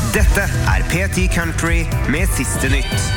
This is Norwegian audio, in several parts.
Dette P10 Country med siste nytt.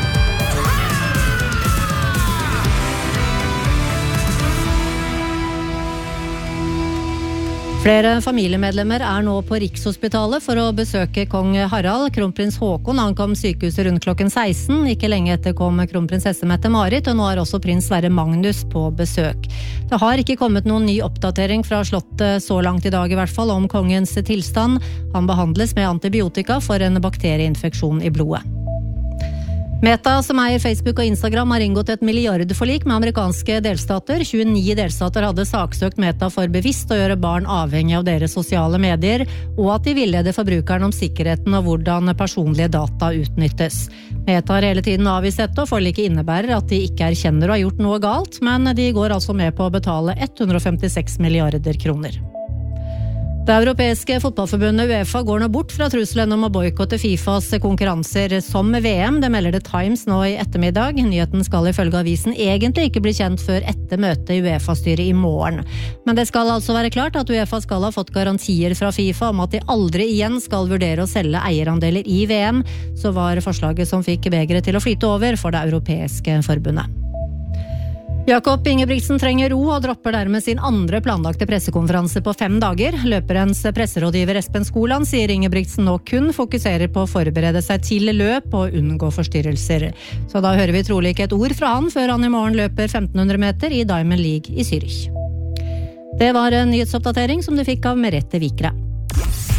Flere familiemedlemmer nå på Rikshospitalet for å besøke kong Harald. Kronprins Håkon ankom sykehuset rundt klokken 16. Ikke lenge etter kom kronprinsesse Mette-Marit, og nå også prins Sverre Magnus på besøk. Det har ikke kommet noen ny oppdatering fra slottet så langt i dag i hvert fall om kongens tilstand. Han behandles med antibiotika for en bakterieinfeksjon i blodet. Meta, som eier Facebook og Instagram, har inngått et milliardforlik med amerikanske delstater. 29 delstater hadde saksøkt Meta for bevisst å gjøre barn avhengig av deres sosiale medier, og at de villeder forbrukeren om sikkerheten og hvordan personlige data utnyttes. Meta har hele tiden avvist dette, og forliket innebærer at de ikke erkjenner å ha gjort noe galt, men de går altså med på å betale 156 milliarder kroner. Det europeiske fotballforbundet UEFA går nå bort fra trusselen om å boykotte FIFAs konkurranser som VM. Det melder The Times nå i ettermiddag. Nyheten skal ifølge avisen egentlig ikke bli kjent før etter møtet i UEFA-styret i morgen. Men det skal altså være klart at UEFA skal ha fått garantier fra FIFA om at de aldri igjen skal vurdere å selge eierandeler i VM. Så var forslaget som fikk begeret til å flyte over for det europeiske forbundet. Jakob Ingebrigtsen trenger ro og dropper dermed sin andre planlagte pressekonferanse på 5 dager. Løperens presserådgiver Espen Skoland sier Ingebrigtsen nå kun fokuserer på å forberede seg til løp og unngå forstyrrelser. Så da hører vi trolig ikke et ord fra han før han i morgen løper 1500 meter i Diamond League i Zürich. Det var en nyhetsoppdatering som du fikk av Merete Vikre.